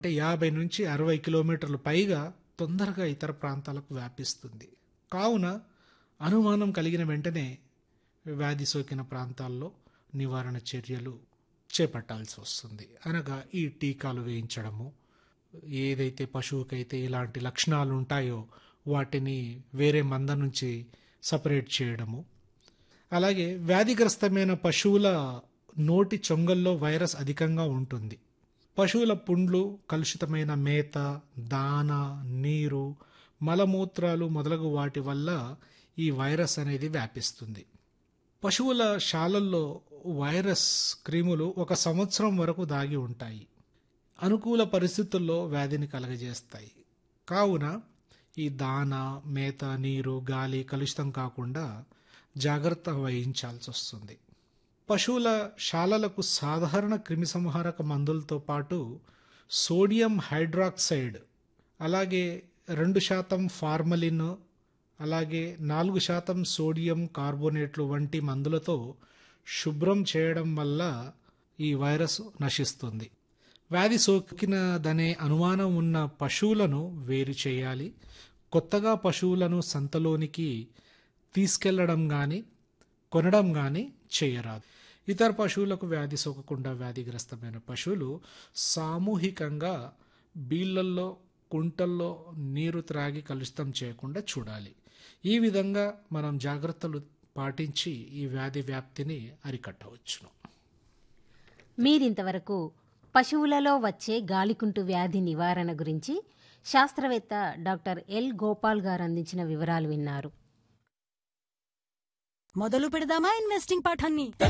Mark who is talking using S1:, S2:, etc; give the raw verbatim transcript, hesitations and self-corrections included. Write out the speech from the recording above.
S1: అంటే యాభై నుంచి అరవై కిలోమీటర్లు పైగా తొందరగా ఇతర ప్రాంతాలకు వ్యాపిస్తుంది. కావున అనుమానం కలిగిన వెంటనే వ్యాధి సోకిన ప్రాంతాల్లో నివారణ చర్యలు చేపట్టాల్సి వస్తుంది. అనగా ఈ టీకాలు వేయించడము, ఏదైతే పశువుకైతే ఇలాంటి లక్షణాలు ఉంటాయో వాటిని వేరే మంద నుంచి సపరేట్ చేయడము. అలాగే వ్యాధిగ్రస్తమైన పశువుల నోటి చొంగల్లో వైరస్ అధికంగా ఉంటుంది. పశువుల పుండ్లు, కలుషితమైన మేత, దాన, నీరు, మలమూత్రాలు మొదలగు వాటి వల్ల ఈ వైరస్ అనేది వ్యాపిస్తుంది. పశువుల శాలల్లో వైరస్ క్రిములు ఒక సంవత్సరం వరకు దాగి ఉంటాయి. అనుకూల పరిస్థితుల్లో వ్యాధిని కలగజేస్తాయి. కావున ఈ దాన, మేత, నీరు, గాలి కలుషితం కాకుండా జాగ్రత్త వహించాల్సి వస్తుంది. పశువుల శాలలకు సాధారణ క్రిమిసంహారక మందులతో పాటు సోడియం హైడ్రాక్సైడ్, అలాగే రెండు శాతం ఫార్మలిన్, అలాగే నాలుగు శాతం సోడియం కార్బోనేట్లు వంటి మందులతో శుభ్రం చేయడం వల్ల ఈ వైరస్ నశిస్తుంది. వ్యాధి సోకినదనే అనుమానం ఉన్న పశువులను వేరు చేయాలి. కొత్తగా పశువులను సంతలోనికి తీసుకెళ్లడం కానీ కొనడం కానీ చేయరాదు. ఇతర పశువులకు వ్యాధి సోకకుండా వ్యాధిగ్రస్తమైన పశువులు సామూహికంగా బీళ్లల్లో, కుంటల్లో నీరు త్రాగి కలుషితం చేయకుండా చూడాలి. ఈ విధంగా మనం జాగ్రత్తలు పాటించి ఈ వ్యాధి వ్యాప్తిని అరికట్టవచ్చును.
S2: మీరింతవరకు పశువులలో వచ్చే గాలికుంటు వ్యాధి నివారణ గురించి శాస్త్రవేత్త డాక్టర్ ఎల్ గోపాల్ గారు అందించిన వివరాలు విన్నారు.
S3: మొదలు పెడదామా ఇన్వెస్టింగ్ పాఠాన్ని?